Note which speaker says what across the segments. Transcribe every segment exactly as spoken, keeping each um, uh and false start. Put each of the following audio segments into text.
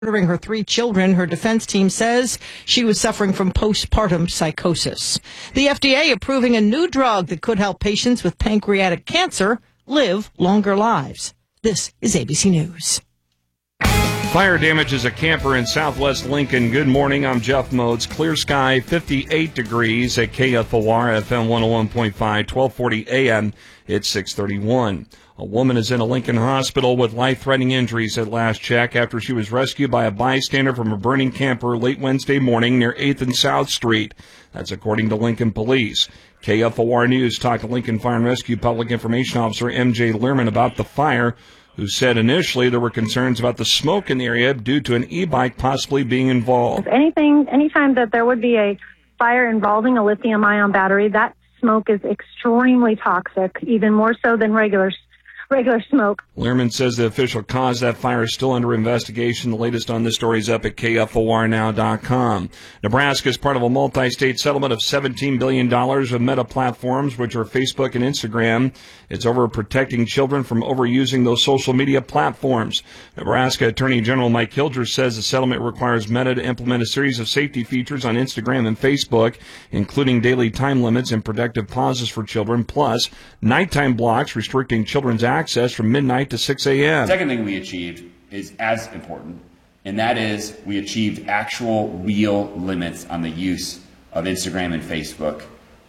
Speaker 1: Murdering her three children, her defense team says she was suffering from postpartum psychosis. The F D A approving a new drug that could help patients with pancreatic cancer live longer lives. This is A B C News.
Speaker 2: Fire damages a camper in southwest Lincoln. Good morning, I'm Jeff Modes. Clear sky, fifty-eight degrees at K F O R F M one oh one point five, twelve forty A M. It's six thirty-one. A woman is in a Lincoln hospital with life-threatening injuries at last check after she was rescued by a bystander from a burning camper late Wednesday morning near eighth and South Street. That's according to Lincoln Police. K F O R News talked to Lincoln Fire and Rescue Public Information Officer M J Learman about the fire, who said initially there were concerns about the smoke in the area due to an e-bike possibly being involved.
Speaker 3: If anything, anytime that there would be a fire involving a lithium-ion battery, that smoke is extremely toxic, even more so than regular regular smoke.
Speaker 2: Learman says the official cause of that fire is still under investigation. The latest on this story is up at K F O R now dot com. Nebraska is part of a multi-state settlement of seventeen billion dollars with Meta Platforms, which are Facebook and Instagram. It's over protecting children from overusing those social media platforms. Nebraska Attorney General Mike Hilger says the settlement requires Meta to implement a series of safety features on Instagram and Facebook, including daily time limits and protective pauses for children, plus nighttime blocks restricting children's access access from midnight to six A M.
Speaker 4: The second thing we achieved is as important, and that is we achieved actual real limits on the use of Instagram and Facebook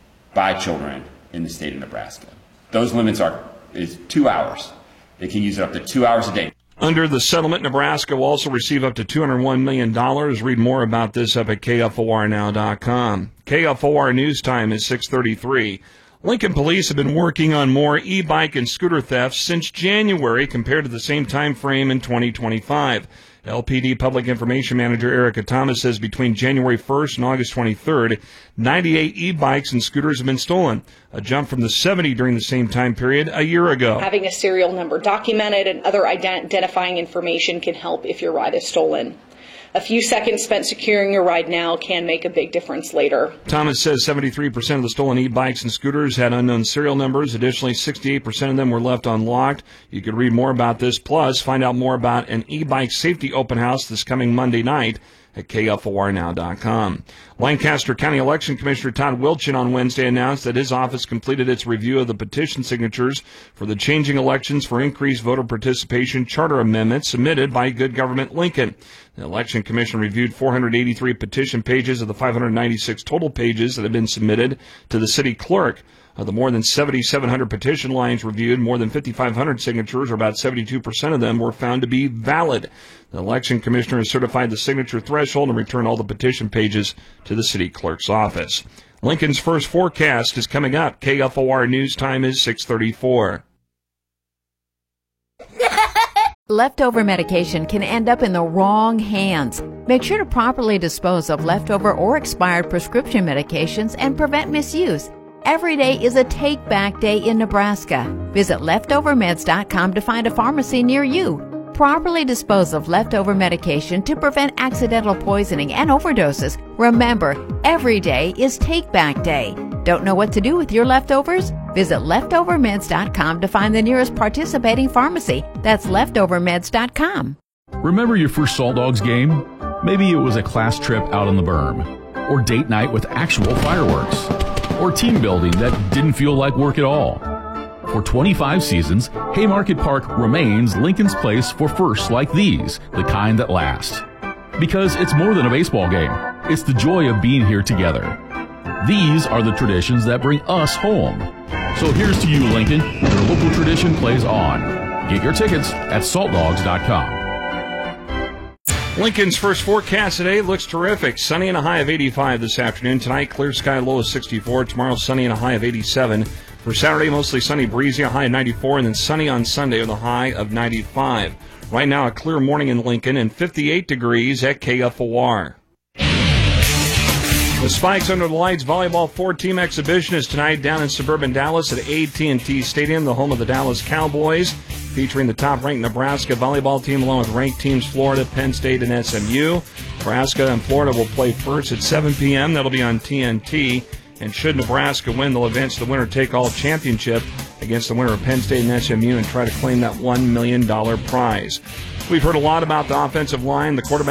Speaker 4: by children in the state of Nebraska. Those limits are is two hours. They can use it up to two hours a day.
Speaker 2: Under the settlement, Nebraska will also receive up to two hundred one million dollars. Read more about this up at K F O R now dot com. K F O R News Time is six thirty-three. Lincoln police have been working on more e-bike and scooter thefts since January compared to the same time frame in twenty twenty-five. L P D Public Information Manager Erica Thomas says between January first and August twenty-third, ninety-eight e-bikes and scooters have been stolen, a jump from the seventy during the same time period a year ago.
Speaker 5: Having a serial number documented and other identifying information can help if your ride is stolen. A few seconds spent securing your ride now can make a big difference later.
Speaker 2: Thomas says seventy-three percent of the stolen e-bikes and scooters had unknown serial numbers. Additionally, sixty-eight percent of them were left unlocked. You could read more about this, plus find out more about an e-bike safety open house this coming Monday night at K F O R now dot com. Lancaster County Election Commissioner Todd Wilchin on Wednesday announced that his office completed its review of the petition signatures for the Changing Elections for Increased Voter Participation Charter Amendment submitted by Good Government Lincoln. The Election Commission reviewed four hundred eighty-three petition pages of the five hundred ninety-six total pages that have been submitted to the city clerk. Of the more than seventy-seven hundred petition lines reviewed, more than fifty-five hundred signatures, or about seventy-two percent of them, were found to be valid. The election commissioner has certified the signature threshold and returned all the petition pages to the city clerk's office. Lincoln's first forecast is coming up. K F O R News Time is six thirty-four.
Speaker 6: Leftover medication can end up in the wrong hands. Make sure to properly dispose of leftover or expired prescription medications and prevent misuse. Every day is a take-back day in Nebraska. Visit leftover meds dot com to find a pharmacy near you. Properly dispose of leftover medication to prevent accidental poisoning and overdoses. Remember, every day is take-back day. Don't know what to do with your leftovers? Visit leftover meds dot com to find the nearest participating pharmacy. That's leftover meds dot com.
Speaker 7: Remember your first Salt Dogs game? Maybe it was a class trip out on the berm, or date night with actual fireworks, or team building that didn't feel like work at all. For twenty-five seasons, Haymarket Park remains Lincoln's place for firsts like these, the kind that last. Because it's more than a baseball game. It's the joy of being here together. These are the traditions that bring us home. So here's to you, Lincoln, your local tradition plays on. Get your tickets at salt dogs dot com.
Speaker 2: Lincoln's first forecast today looks terrific. Sunny and a high of eighty-five this afternoon. Tonight, clear sky, low of sixty-four. Tomorrow, sunny and a high of eighty-seven. For Saturday, mostly sunny, breezy, a high of ninety-four. And then sunny on Sunday with a high of ninety-five. Right now, a clear morning in Lincoln and fifty-eight degrees at K F O R. The Spikes Under the Lights volleyball four-team exhibition is tonight down in suburban Dallas at A T and T Stadium, the home of the Dallas Cowboys, featuring the top-ranked Nebraska volleyball team along with ranked teams Florida, Penn State, and S M U. Nebraska and Florida will play first at seven p.m. That'll be on T N T. And should Nebraska win, they'll advance to the winner-take-all championship against the winner of Penn State and S M U and try to claim that one million dollars prize. We've heard a lot about the offensive line, the quarterback